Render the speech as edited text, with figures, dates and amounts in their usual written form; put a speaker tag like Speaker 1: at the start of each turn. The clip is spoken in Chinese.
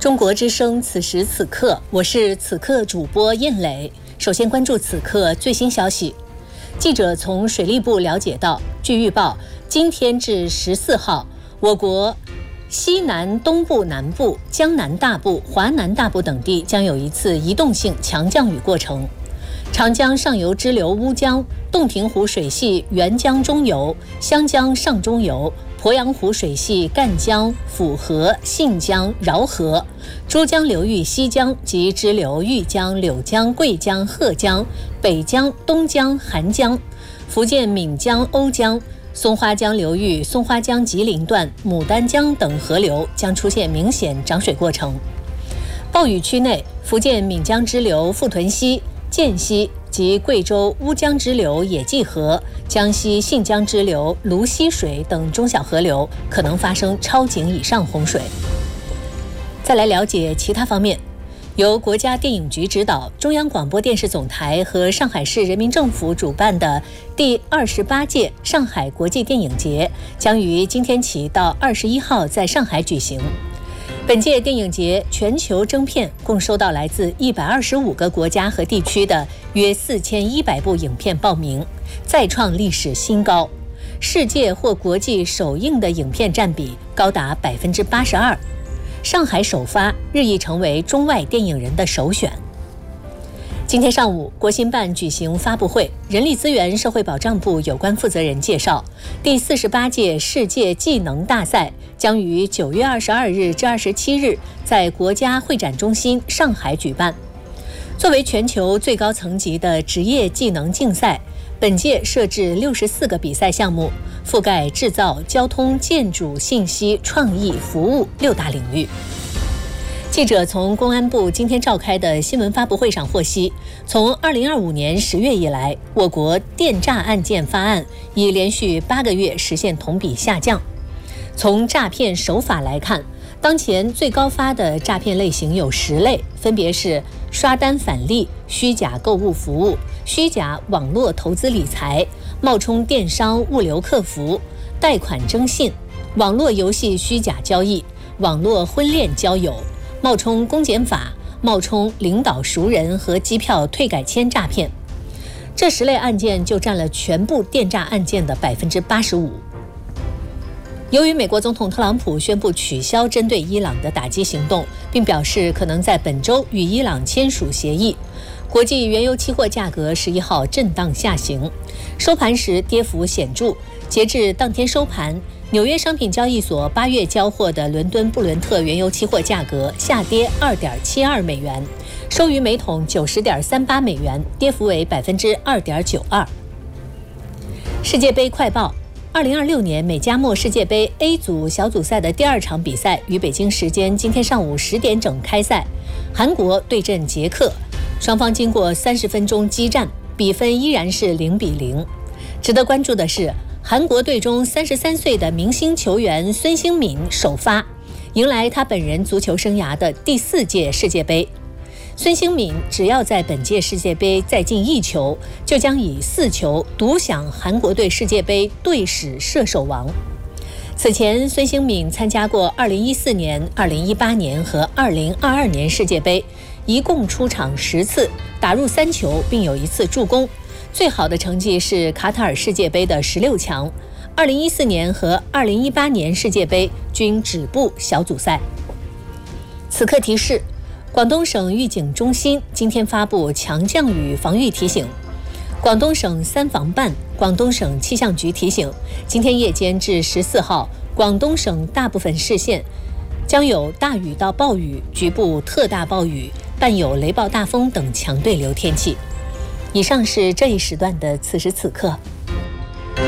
Speaker 1: 中国之声此时此刻，我是此刻主播燕磊。首先关注此刻最新消息。记者从水利部了解到，据预报，今天至14号，我国西南、东部、南部、江南大部、华南大部等地将有一次移动性强降雨过程。长江上游支流乌江、洞庭湖水系沅江中游、湘江上中游、鄱阳湖水系赣江、抚河、信江、饶河、珠江流域西江及支流豫江、柳江、桂江、鹤江、北江、东江、韩江、福建闽江、瓯江、松花江流域松花江吉林段、牡丹江等河流将出现明显涨水过程。暴雨区内，福建闽江支流富屯溪、涧溪及贵州乌江支流野济河、江西信江支流泸溪水等中小河流可能发生超警以上洪水。再来了解其他方面，由国家电影局指导，中央广播电视总台和上海市人民政府主办的第28届上海国际电影节将于今天起到21号在上海举行。本届电影节全球征片共收到来自125个国家和地区的约4100部影片报名，再创历史新高。世界或国际首映的影片占比高达82%，上海首发日益成为中外电影人的首选。今天上午，国新办举行发布会，人力资源社会保障部有关负责人介绍，第48届世界技能大赛将于9月22日至27日在国家会展中心上海举办。作为全球最高层级的职业技能竞赛，本届设置64个比赛项目，覆盖制造、交通、建筑、信息、创意、服务6大领域。记者从公安部今天召开的新闻发布会上获悉，从2025年10月以来，我国电诈案件发案已连续8个月实现同比下降。从诈骗手法来看，当前最高发的诈骗类型有10类，分别是刷单返利、虚假购物服务、虚假网络投资理财、冒充电商物流客服、贷款征信、网络游戏虚假交易、网络婚恋交友、冒充公检法、冒充领导熟人和机票退改签诈骗。这10类案件就占了全部电诈案件的85%。由于美国总统特朗普宣布取消针对伊朗的打击行动，并表示可能在本周与伊朗签署协议，国际原油期货价格11号震荡下行，收盘时跌幅显著。截至当天收盘，纽约商品交易所8月交货的伦敦布伦特原油期货价格下跌 2.72 美元，收于每桶 90.38 美元，跌幅为 2.92%。 世界杯快报，2026年美加墨世界杯 A 组小组赛的第2场比赛于北京时间今天上午10点整开赛，韩国对阵捷克，双方经过30分钟激战，比分依然是0-0。值得关注的是，韩国队中33岁的明星球员孙兴敏首发，迎来他本人足球生涯的第4届世界杯。孙兴敏只要在本届世界杯再进1球，就将以4球独享韩国队世界杯队史射手王。此前，孙兴敏参加过2014年、2018年和2022年世界杯，一共出场10次，打入3球，并有1次助攻。最好的成绩是卡塔尔世界杯的16强，2014年和2018年世界杯均止步小组赛。此刻提示，广东省预警中心今天发布强降雨防御提醒。广东省3防办、广东省气象局提醒，今天夜间至14号，广东省大部分市县将有大雨到暴雨、局部特大暴雨，伴有雷暴大风等强对流天气。以上是这一时段的此时此刻。